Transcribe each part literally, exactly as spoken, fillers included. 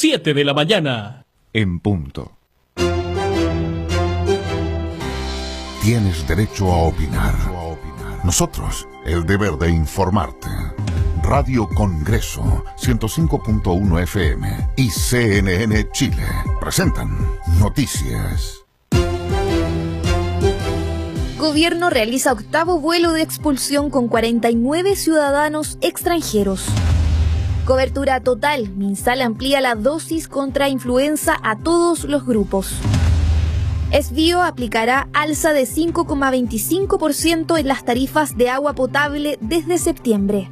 siete de la mañana. En punto. Tienes derecho a opinar. Nosotros, el deber de informarte. Radio Congreso, ciento cinco punto uno F M y C N N Chile presentan Noticias. Gobierno realiza octavo vuelo de expulsión con cuarenta y nueve ciudadanos extranjeros. Cobertura total. Minsal amplía la dosis contra influenza a todos los grupos. Esbio aplicará alza de cinco coma veinticinco por ciento en las tarifas de agua potable desde septiembre.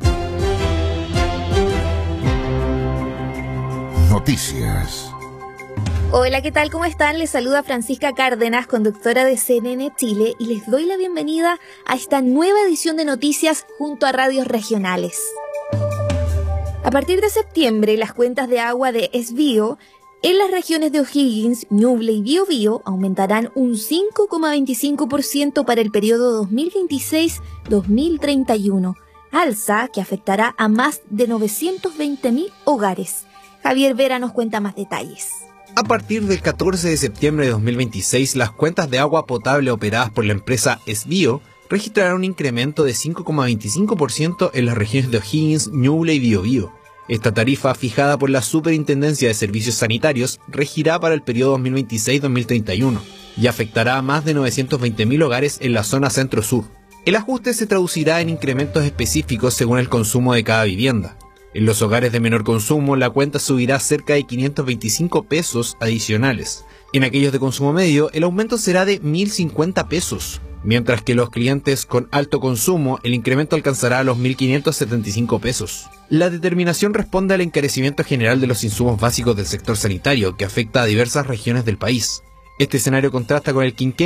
Noticias. Hola, ¿qué tal? ¿Cómo están? Les saluda Francisca Cárdenas, conductora de C N N Chile, y les doy la bienvenida a esta nueva edición de noticias junto a radios regionales. A partir de septiembre, las cuentas de agua de Esbio en las regiones de O'Higgins, Ñuble y Biobío aumentarán un cinco coma veinticinco por ciento para el periodo dos mil veintiséis a dos mil treinta y uno, alza que afectará a más de novecientos veinte mil hogares. Javier Vera nos cuenta más detalles. A partir del catorce de septiembre de dos mil veintiséis, las cuentas de agua potable operadas por la empresa Esbio registrarán un incremento de cinco coma veinticinco por ciento en las regiones de O'Higgins, Ñuble y Biobío. Esta tarifa, fijada por la Superintendencia de Servicios Sanitarios, regirá para el periodo dos mil veintiséis a dos mil treinta y uno y afectará a más de novecientos veinte mil hogares en la zona centro-sur. El ajuste se traducirá en incrementos específicos según el consumo de cada vivienda. En los hogares de menor consumo, la cuenta subirá cerca de quinientos veinticinco pesos adicionales. En aquellos de consumo medio, el aumento será de mil cincuenta pesos, mientras que los clientes con alto consumo, el incremento alcanzará a los mil quinientos setenta y cinco pesos. La determinación responde al encarecimiento general de los insumos básicos del sector sanitario, que afecta a diversas regiones del país. Este escenario contrasta con el quinquenio